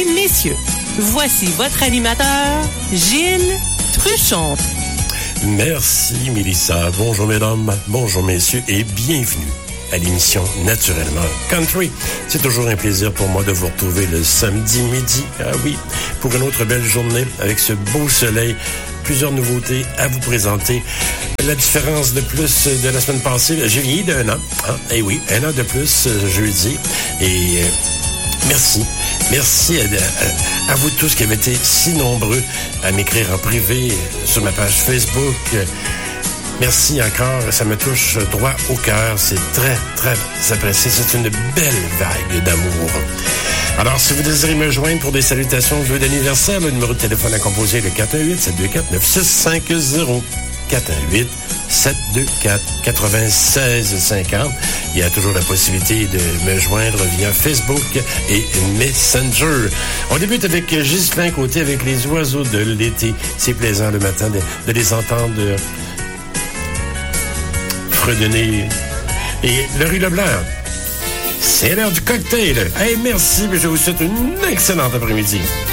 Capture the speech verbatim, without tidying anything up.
et messieurs, voici votre animateur, Gilles Truchon. Merci, Mélissa. Bonjour, mesdames. Bonjour, messieurs, et bienvenue à l'émission Naturellement Country. C'est toujours un plaisir pour moi de vous retrouver le samedi midi. Ah oui, pour une autre belle journée avec ce beau soleil. Plusieurs nouveautés à vous présenter. La différence de plus de la semaine passée, j'ai vieilli d'un an. Hein? Eh oui, un an de plus jeudi. Et euh, merci. Merci à, à, à vous tous qui avez été si nombreux à m'écrire en privé sur ma page Facebook. Merci encore, ça me touche droit au cœur. C'est très, très apprécié. C'est une belle vague d'amour. Alors, si vous désirez me joindre pour des salutations de vœux d'anniversaire, le numéro de téléphone à composer est le quatre un huit, sept deux quatre, neuf six cinq zéro. quatre un huit, sept deux quatre, neuf six cinq zéro. Il y a toujours la possibilité de me joindre via Facebook et Messenger. On débute avec Ghislain Côté avec les oiseaux de l'été. C'est plaisant le matin de, de les entendre fredonner. Et Laurie Leblanc, c'est l'heure du cocktail. Hey, merci, mais je vous souhaite une excellente après-midi.